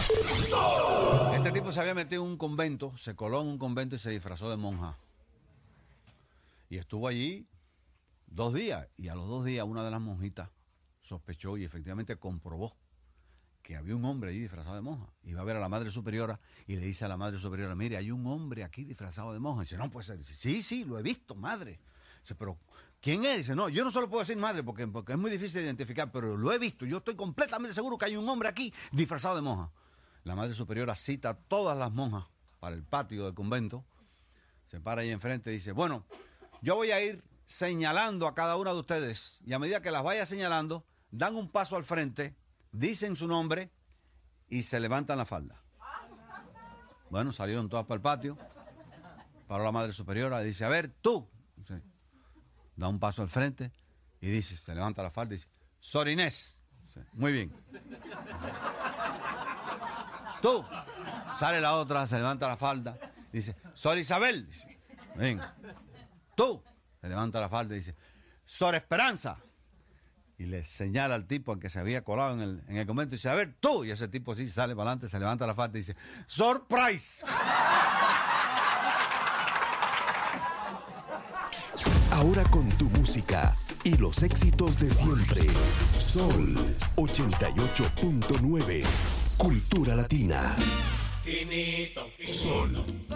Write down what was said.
Este tipo se había metido en un convento, se coló en un convento y se disfrazó de monja. Y estuvo allí 2 días. Y a los 2 días una de las monjitas sospechó y efectivamente comprobó que había un hombre allí disfrazado de monja. Iba a ver a la madre superiora y le dice a la madre superiora, mire, hay un hombre aquí disfrazado de monja. Y dice, no puede ser. Dice, sí, lo he visto, madre. Dice, pero ¿quién es? Dice, no, yo no solo puedo decir madre porque es muy difícil de identificar, pero lo he visto. Yo estoy completamente seguro que hay un hombre aquí disfrazado de monja. La madre superiora cita a todas las monjas para el patio del convento. Se para ahí enfrente y dice, bueno, yo voy a ir señalando a cada una de ustedes. Y a medida que las vaya señalando, dan un paso al frente, dicen su nombre y se levantan la falda. Bueno, salieron todas para el patio. Paró la madre superiora y dice, a ver, tú. Dice, da un paso al frente y dice, se levanta la falda y dice, Sor Inés. Dice, muy bien. Tú. Sale la otra, se levanta la falda. Dice, Sor Isabel. Dice, ven. Tú. Se levanta la falda y dice, Sor Esperanza. Y le señala al tipo al que se había colado en el convento y dice, a ver, tú. Y ese tipo sí sale para adelante, se levanta la falda y dice, Sor Price. Ahora con tu música y los éxitos de siempre. Sol 88.9. Cultura Latina. Sol